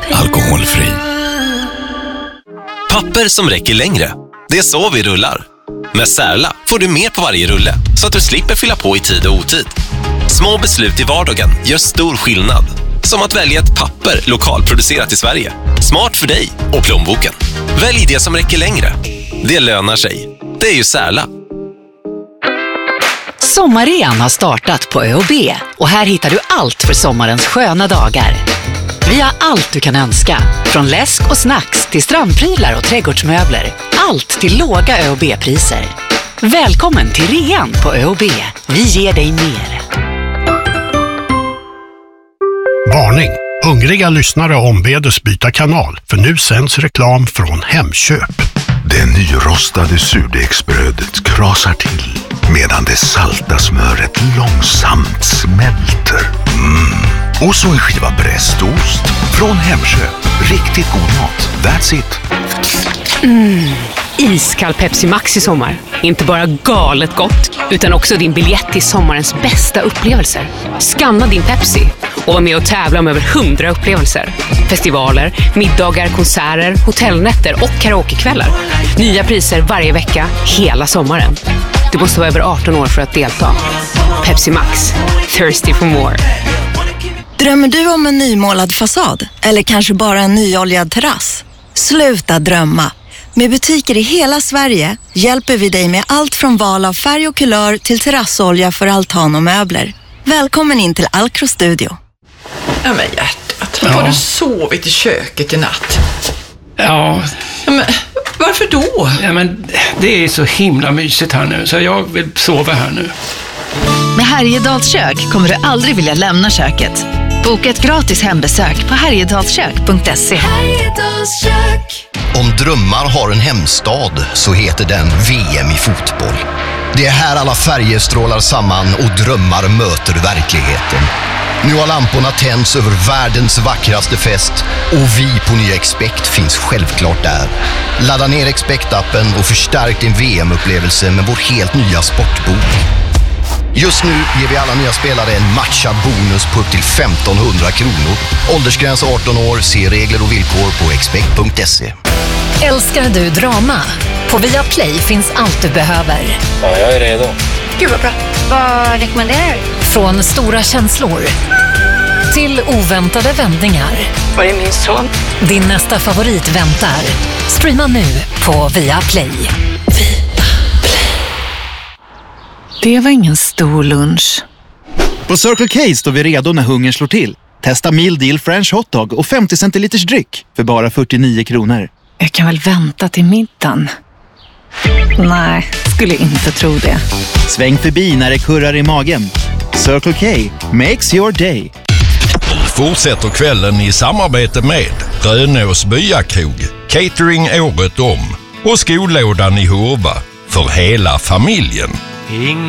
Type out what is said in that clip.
alkoholfri. Papper som räcker längre. Det är så vi rullar. Med Särla får du mer på varje rulle så att du slipper fylla på i tid och otid. Små beslut i vardagen gör stor skillnad. Som att välja ett papper lokalproducerat i Sverige. Smart för dig och plånboken. Välj det som räcker längre. Det lönar sig. Det är ju Särla. Sommarrean har startat på ÖoB och här hittar du allt för sommarens sköna dagar. Vi har allt du kan önska. Från läsk och snacks till strandprylar och trädgårdsmöbler. Allt till låga ÖoB-priser. Välkommen till rean på ÖoB. Vi ger dig mer. Varning! Hungriga lyssnare ombedes byta kanal, för nu sänds reklam från Hemköp. Det nyrostade surdegsbrödet krasar till medan det salta smöret långsamt smälter. Och så en skiva brästost från Hemköp. Riktigt god mat. That's it. Iskall Pepsi Max i sommar. Inte bara galet gott, utan också din biljett till sommarens bästa upplevelser. Scanna din Pepsi och var med och tävla om över 100 upplevelser. Festivaler, middagar, konserter, hotellnätter och karaokekvällar. Nya priser varje vecka, hela sommaren. Du måste vara över 18 år för att delta. Pepsi Max. Thirsty for more. Drömmer du om en nymålad fasad? Eller kanske bara en nyoljad terrass? Sluta drömma! Med butiker i hela Sverige hjälper vi dig med allt från val av färg och kulör till terrassolja för altan och möbler. Välkommen in till Alcro Studio. Ja men hjärtat, har du sovit i köket i natt? Ja. Men varför då? Ja, men det är så himla mysigt här nu, så jag vill sova här nu. Med Härjedals kök kommer du aldrig vilja lämna köket. Boka ett gratis hembesök på härjedalskök.se. Om drömmar har en hemstad så heter den VM i fotboll. Det är här alla färger strålar samman och drömmar möter verkligheten. Nu har lamporna tänds över världens vackraste fest och vi på nya Expect finns självklart där. Ladda ner Expect-appen och förstärk din VM-upplevelse med vår helt nya sportbok. Just nu ger vi alla nya spelare en matchad bonus på upp till 1500 kronor. Åldersgräns 18 år, se regler och villkor på expect.se. Älskar du drama? På Viaplay finns allt du behöver. Ja, jag är redo. Gud vad bra. Vad rekommenderar du? Från stora känslor till oväntade vändningar. Var är min son? Din nästa favorit väntar. Streama nu på Viaplay. Det var ingen stor lunch. På Circle K står vi redo när hungern slår till. Testa Meal Deal French Hotdog och 50 centiliters dryck för bara 49 kronor. Jag kan väl vänta till middagen. Nej, skulle inte tro det. Sväng förbi när det kurrar i magen. Circle K makes your day. Fortsätter kvällen i samarbete med Rönås Byakrog, catering året om och skolådan i Hurva för hela familjen.